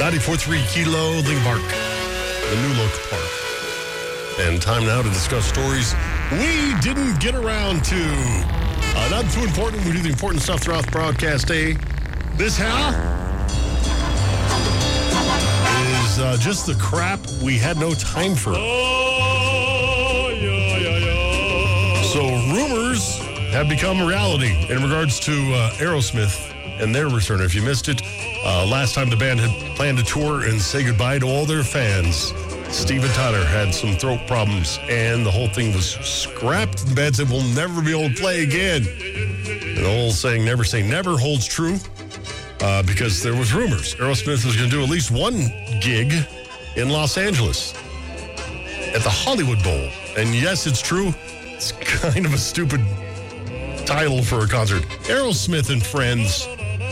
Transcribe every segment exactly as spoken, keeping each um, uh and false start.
ninety-four point three Kilo, Lincoln Park, the new local park. And time now to discuss stories we didn't get around to. Uh, not too important. We do the important stuff throughout the broadcast day. This how is uh, just the crap we had no time for. Oh, yeah, yeah, yeah. So rumors have become reality in regards to uh, Aerosmith and their return. If you missed it, uh, last time the band had planned to tour and say goodbye to all their fans, Steven Tyler had some throat problems, and the whole thing was scrapped. The band said, we'll never be able to play again. And the old saying, never say never, holds true, uh, because there was rumors Aerosmith was going to do at least one gig in Los Angeles at the Hollywood Bowl. And yes, it's true. It's kind of a stupid title for a concert. Aerosmith and Friends,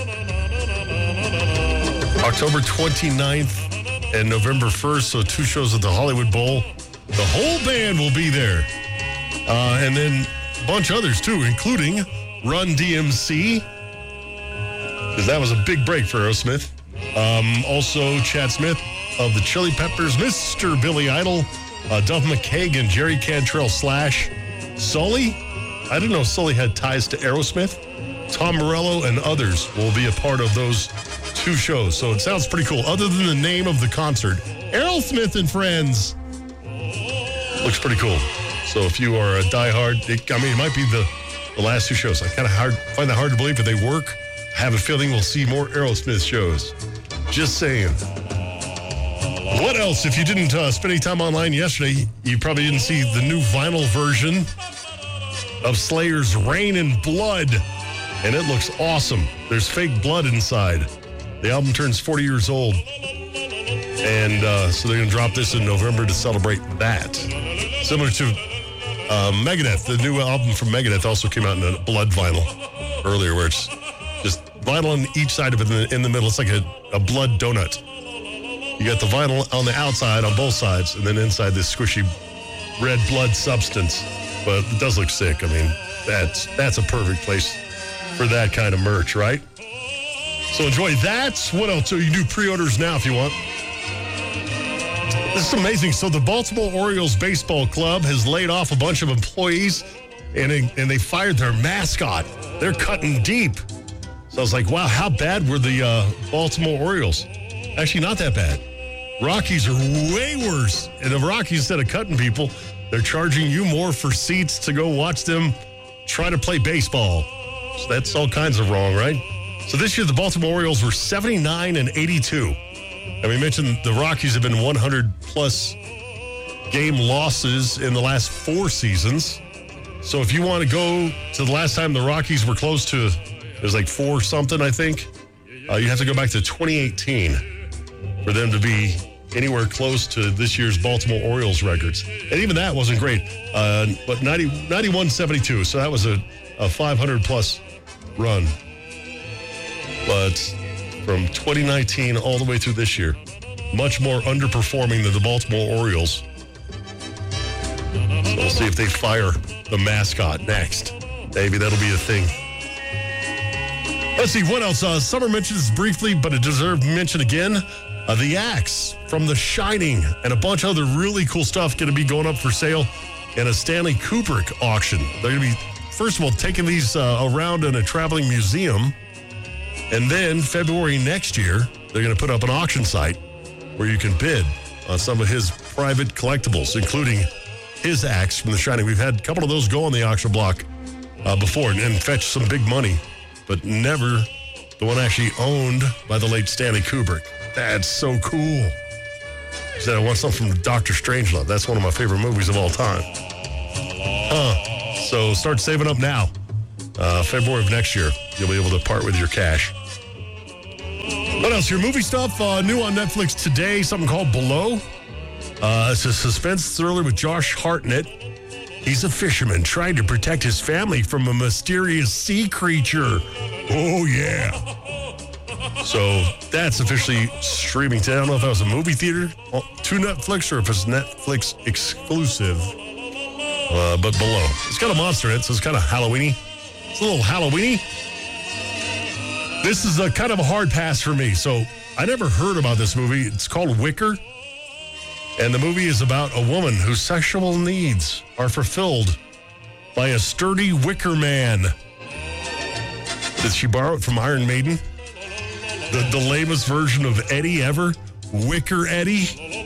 October twenty-ninth and November first, so two shows at the Hollywood Bowl. The whole band will be there. Uh, and then a bunch of others, too, including Run D M C, because that was a big break for Aerosmith. Um, also, Chad Smith of the Chili Peppers, Mister Billy Idol, uh, Duff McKagan, Jerry Cantrell Slash, Sully. I didn't know Sully had ties to Aerosmith. Tom Morello and others will be a part of those two shows. So it sounds pretty cool. Other than the name of the concert, Aerosmith and Friends. Looks pretty cool. So if you are a diehard, it, I mean, it might be the, the last two shows. I kind of hard find that hard to believe, but they work. I have a feeling we'll see more Aerosmith shows. Just saying. What else? If you didn't uh, spend any time online yesterday, you probably didn't see the new vinyl version of Slayer's Rain and Blood. And it looks awesome. There's fake blood inside. The album turns forty years old. And uh, so they're going to drop this in November to celebrate that. Similar to uh, Megadeth. The new album from Megadeth also came out in a blood vinyl earlier, where it's just vinyl on each side of it in the, in the middle. It's like a, a blood donut. You got the vinyl on the outside on both sides, and then inside this squishy red blood substance. But it does look sick. I mean, that's that's a perfect place for that kind of merch, right? So enjoy that. What else? So you do pre-orders now if you want. This is amazing. So the Baltimore Orioles Baseball Club has laid off a bunch of employees, and, and they fired their mascot. They're cutting deep. So I was like, wow, how bad were the uh, Baltimore Orioles? Actually, not that bad. Rockies are way worse. And the Rockies, instead of cutting people, they're charging you more for seats to go watch them try to play baseball. So that's all kinds of wrong, right? So this year, the Baltimore Orioles were seventy-nine and eighty-two. And we mentioned the Rockies have been one hundred plus game losses in the last four seasons. So if you want to go to the last time the Rockies were close to, it was like four something, I think, uh, you have to go back to twenty eighteen for them to be anywhere close to this year's Baltimore Orioles records. And even that wasn't great. Uh, but ninety, ninety-one seventy-two, so that was a, a five hundred plus run. But from twenty nineteen all the way through this year, much more underperforming than the Baltimore Orioles. So we'll see if they fire the mascot next. Maybe that'll be a thing. Let's see, what else? Uh, Summer mentioned this briefly, but it deserved mention again. Uh, the Axe from The Shining and a bunch of other really cool stuff going to be going up for sale in a Stanley Kubrick auction. They're going to be, first of all, taking these uh, around in a traveling museum. And then February next year, they're going to put up an auction site where you can bid on some of his private collectibles, including his axe from The Shining. We've had a couple of those go on the auction block uh, before and, and fetch some big money, but never the one actually owned by the late Stanley Kubrick. That's so cool. He said, I want something from Doctor Strangelove. That's one of my favorite movies of all time. Huh. So start saving up now. Uh, February of next year, you'll be able to part with your cash. What else? Your movie stuff, uh, new on Netflix today, something called Below. Uh, it's a suspense thriller with Josh Hartnett. He's a fisherman trying to protect his family from a mysterious sea creature. Oh, yeah. So that's officially streaming today. I don't know if that was a movie theater to Netflix or if it's Netflix exclusive. Uh, but Below. It's got a monster in it, so it's kind of Halloween-y. It's a little Halloween-y. This is a kind of a hard pass for me. So I never heard about this movie. It's called Wicker. And the movie is about a woman whose sexual needs are fulfilled by a sturdy wicker man. Did she borrow it from Iron Maiden? The, the lamest version of Eddie ever? Wicker Eddie?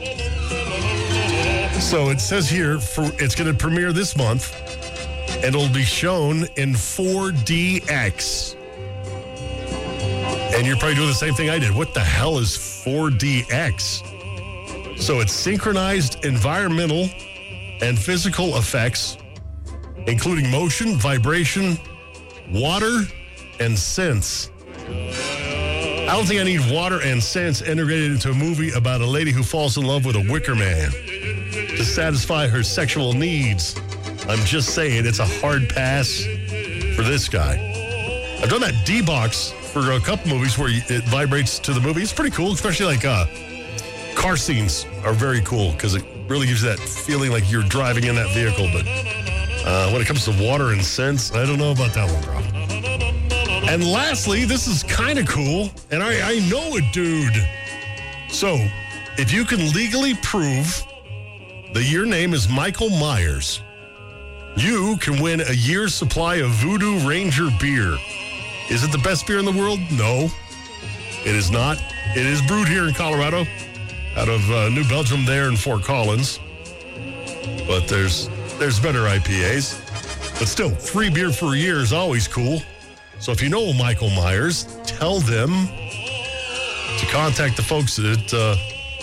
So it says here, for, it's going to premiere this month, and it'll be shown in four D X. And you're probably doing the same thing I did. What the hell is four D X? So it's synchronized environmental and physical effects, including motion, vibration, water, and sense. I don't think I need water and sense integrated into a movie about a lady who falls in love with a wicker man to satisfy her sexual needs. I'm just saying, it's a hard pass for this guy. I've done that D-Box for a couple movies where it vibrates to the movie. It's pretty cool, especially like uh, car scenes are very cool because it really gives you that feeling like you're driving in that vehicle. But uh, when it comes to water and sense, I don't know about that one, bro. And lastly, this is kind of cool, and I, I know a dude. So, if you can legally prove that your name is Michael Myers, you can win a year's supply of Voodoo Ranger beer. Is it the best beer in the world? No, it is not. It is brewed here in Colorado, out of uh, New Belgium there in Fort Collins. But there's there's better I P As. But still, free beer for a year is always cool. So if you know Michael Myers, tell them to contact the folks at uh,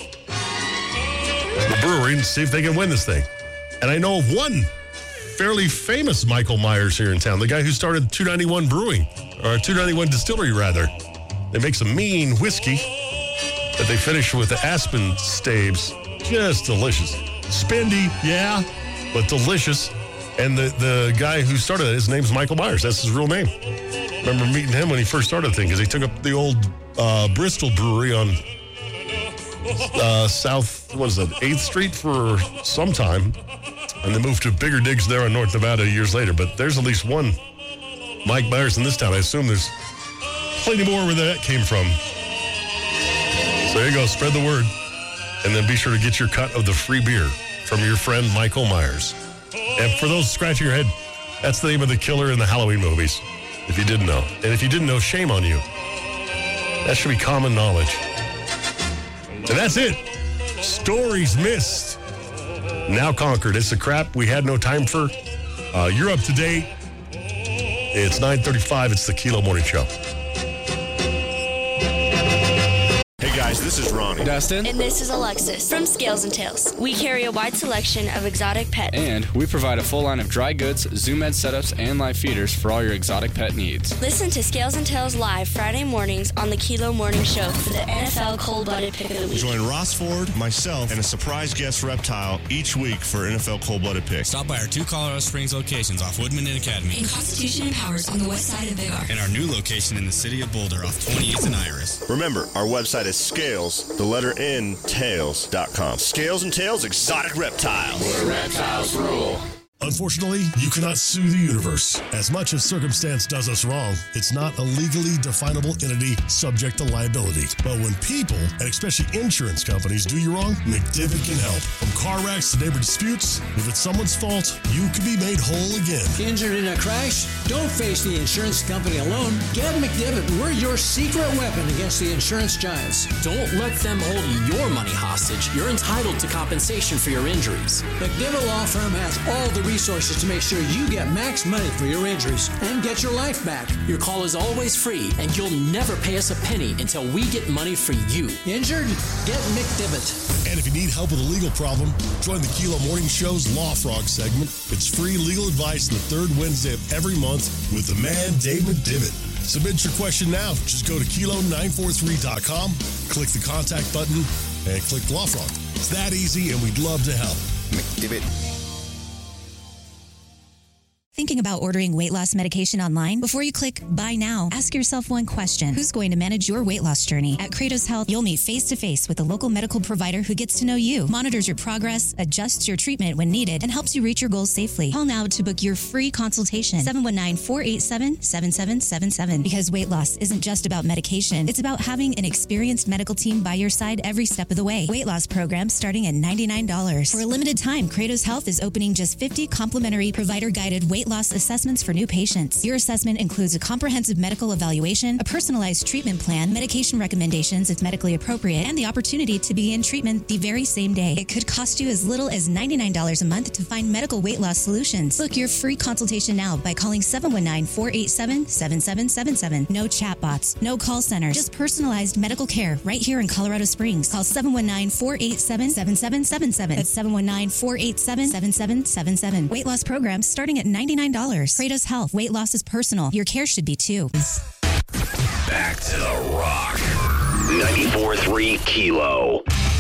the brewery and see if they can win this thing. And I know of one fairly famous Michael Myers here in town, the guy who started two ninety-one Brewing, or two ninety-one Distillery, rather. They make some mean whiskey that they finish with the aspen staves. Just delicious. Spendy, yeah, but delicious. And the, the guy who started it, his name's Michael Myers. That's his real name. Remember meeting him when he first started the thing, because he took up the old uh, Bristol Brewery on uh, South, what is that, eighth Street for some time. And they moved to bigger digs there on North Nevada years later. But there's at least one Mike Myers in this town. I assume there's plenty more where that came from. So there you go. Spread the word. And then be sure to get your cut of the free beer from your friend Michael Myers. And for those scratching your head, that's the name of the killer in the Halloween movies, if you didn't know. And if you didn't know, shame on you. That should be common knowledge. And that's it. Stories missed, now conquered. It's a crap we had no time for. Uh, you're up to date. It's nine thirty-five. It's the Kilo Morning Show. Hey guys, this is Ronnie. Dustin. And this is Alexis from Scales and Tails. We carry a wide selection of exotic pets. And we provide a full line of dry goods, Zoom Ed setups, and live feeders for all your exotic pet needs. Listen to Scales and Tails live Friday mornings on the Kilo Morning Show for the N F L Cold-Blooded Pick of the Week. Join Ross Ford, myself, and a surprise guest reptile each week for N F L Cold-Blooded Pick. Stop by our two Colorado Springs locations off Woodman and Academy. In Constitution and Powers on the west side of Big R. And our new location in the city of Boulder off twenty-eighth and Iris. Remember, our website is Scales, the letter N, tails dot com. Scales and Tails Exotic Reptiles. Where reptiles rule. Unfortunately, you cannot sue the universe. As much as circumstance does us wrong, it's not a legally definable entity subject to liability. But when people, and especially insurance companies, do you wrong, McDivitt can help. From car wrecks to neighbor disputes, if it's someone's fault, you can be made whole again. Injured in a crash? Don't face the insurance company alone. Get McDivitt. We're your secret weapon against the insurance giants. Don't let them hold your money hostage. You're entitled to compensation for your injuries. McDivitt Law Firm has all the resources to make sure you get max money for your injuries and get your life back. Your call is always free, and you'll never pay us a penny until we get money for you. Injured? Get McDivitt. And if you need help with a legal problem, join the Kilo Morning Show's Law Frog segment. It's free legal advice the third Wednesday of every month with the man, Dave McDivitt. Submit your question now. Just go to kilo nine four three dot com, click the contact button, and click Law Frog. It's that easy, and we'd love to help. McDivitt. Thinking about ordering weight loss medication online? Before you click buy now, ask yourself one question. Who's going to manage your weight loss journey? At Kratos Health, you'll meet face-to-face with a local medical provider who gets to know you, monitors your progress, adjusts your treatment when needed, and helps you reach your goals safely. Call now to book your free consultation. seven one nine, four eight seven, seven seven seven seven. Because weight loss isn't just about medication. It's about having an experienced medical team by your side every step of the way. Weight loss programs starting at ninety-nine dollars. For a limited time, Kratos Health is opening just fifty complimentary provider-guided weight loss assessments for new patients. Your assessment includes a comprehensive medical evaluation, a personalized treatment plan, medication recommendations if medically appropriate, and the opportunity to begin treatment the very same day. It could cost you as little as ninety-nine dollars a month to find medical weight loss solutions. Book your free consultation now by calling seven one nine, four eight seven, seven seven seven seven. No chatbots, no call center, just personalized medical care right here in Colorado Springs. Call seven one nine, four eight seven, seven seven seven seven. That's seven one nine, four eight seven, seven seven seven seven. Weight loss programs starting at ninety-nine dollars. Kratos Health. Weight loss is personal. Your care should be too. Back to the rock. ninety-four point three Kilo.